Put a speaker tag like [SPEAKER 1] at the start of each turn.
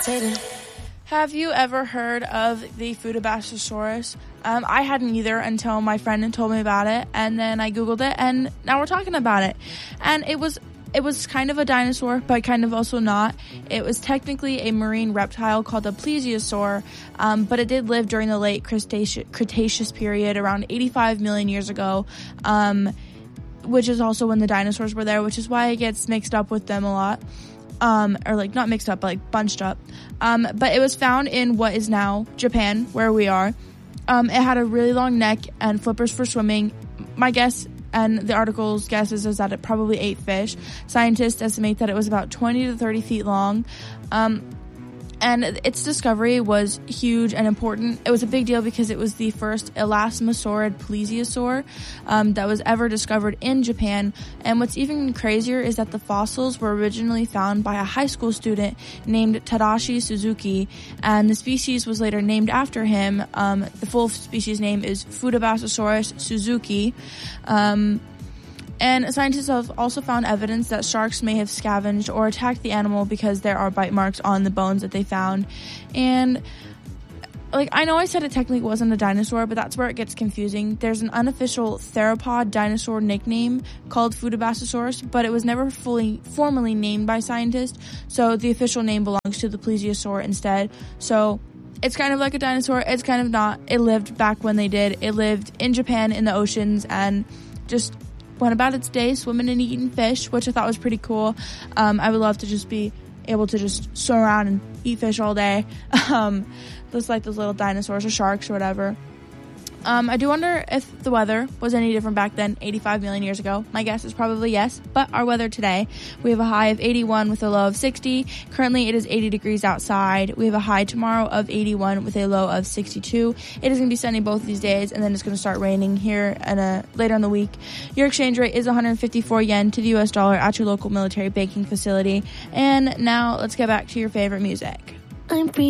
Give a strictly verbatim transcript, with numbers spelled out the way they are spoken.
[SPEAKER 1] Have you ever heard of the Futabassasaurus? Um, I hadn't either until my friend had told me about it, and then I googled it, and now we're talking about it. And it was it was kind of a dinosaur, but kind of also not. It was technically a marine reptile called a plesiosaur, um, but it did live during the late Cretaceous, Cretaceous period, around eighty-five million years ago, um, which is also when the dinosaurs were there, which is why it gets mixed up with them a lot. Um, or like not mixed up, but like bunched up. Um, but it was found in what is now Japan, where we are. Um, it had a really long neck and flippers for swimming. My guess, and the article's guess is, is that it probably ate fish. Scientists estimate that it was about twenty to thirty feet long. Um, and its discovery was huge and important. It was a big deal because it was the first elasmosaurid plesiosaur um, that was ever discovered in Japan. And what's even crazier is that the fossils were originally found by a high school student named Tadashi Suzuki, and the species was later named after him. Um, the full species name is Futabassasaurus suzuki. Um, And scientists have also found evidence that sharks may have scavenged or attacked the animal because there are bite marks on the bones that they found. And, like, I know I said it technically wasn't a dinosaur, but that's where it gets confusing. There's an unofficial theropod dinosaur nickname called Futabassasaurus, but it was never fully formally named by scientists, so the official name belongs to the plesiosaur instead. So it's kind of like a dinosaur, it's kind of not. It lived back when they did. It lived in Japan in the oceans and just went about its day swimming and eating fish, which I thought was pretty cool. Um, I would love to just be able to just swim around and eat fish all day. Um, just like those little dinosaurs or sharks or whatever. Um, I do wonder if the weather was any different back then, eighty-five million years ago. My guess is probably yes, but our weather today, we have a high of eighty-one with a low of sixty. Currently, it is eighty degrees outside. We have a high tomorrow of eighty-one with a low of sixty-two. It is going to be sunny both these days, and then it's going to start raining here and uh, later in the week. Your exchange rate is one hundred fifty-four yen to the U S dollar at your local military banking facility. And now, let's get back to your favorite music.
[SPEAKER 2] I'm free.